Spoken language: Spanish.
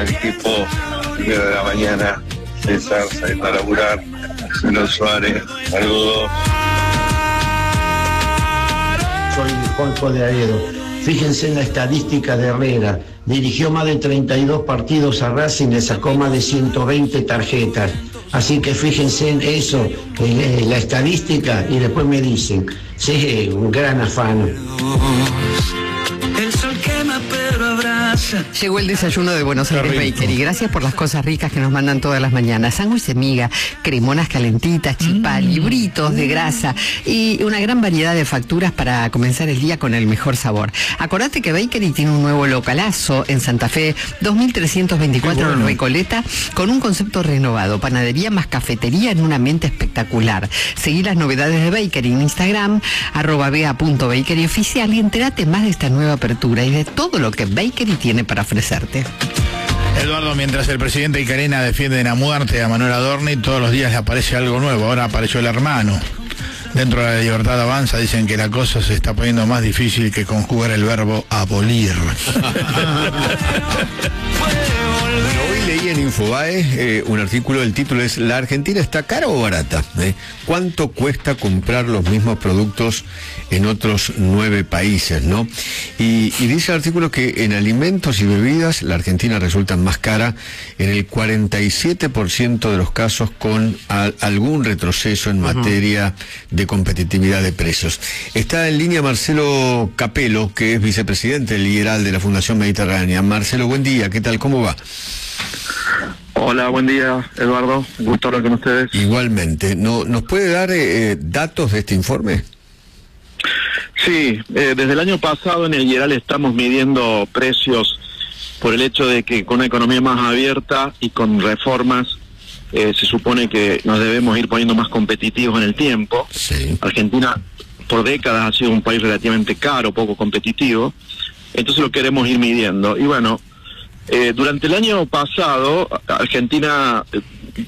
al equipo, 9 de la mañana, César, saliendo a laburar, Marcelo Suárez, saludos. Soy Juanjo de Aedo. Fíjense en la estadística de Herrera. Dirigió más de 32 partidos a Racing, le sacó más de 120 tarjetas. Así que fíjense en eso, la estadística, y después me dicen, sí, un gran afán. El sol quema pero abraza. Llegó el desayuno de Buenos Aires Bakery. Gracias por las cosas ricas que nos mandan todas las mañanas. Sándwich de miga, cremonas calentitas, chipá, libritos de grasa y una gran variedad de facturas para comenzar el día con el mejor sabor. Acordate que Bakery tiene un nuevo localazo en Santa Fe, 2324 en Recoleta, con un concepto renovado, panadería más cafetería en un ambiente espectacular. Seguí las novedades de Bakery en Instagram, @bea.bakeryoficial, y entérate más de esta nueva apertura y de todo lo que Bakery tiene para ofrecerte. Eduardo, mientras el presidente y Carena defienden a muerte a Manuel Adorni, todos los días le aparece algo nuevo. Ahora apareció el hermano. Dentro de La Libertad Avanza dicen que la cosa se está poniendo más difícil que conjugar el verbo abolir. Hoy leí en Infobae un artículo, el título es ¿La Argentina está cara o barata? ¿Cuánto cuesta comprar los mismos productos en otros 9 países, no? Y dice el artículo que en alimentos y bebidas la Argentina resulta más cara en el 47% de los casos, con algún retroceso en materia de competitividad de precios. Está en línea Marcelo Capello, que es vicepresidente liberal de la Fundación Mediterránea. Marcelo, buen día, ¿qué tal? ¿Cómo va? Hola, buen día, Eduardo. Un gusto hablar con ustedes. Igualmente. ¿Nos puede dar datos de este informe? Sí, desde el año pasado en el IERAL estamos midiendo precios por el hecho de que con una economía más abierta y con reformas se supone que nos debemos ir poniendo más competitivos en el tiempo. Sí. Argentina por décadas ha sido un país relativamente caro, poco competitivo, entonces lo queremos ir midiendo. Y bueno, durante el año pasado Argentina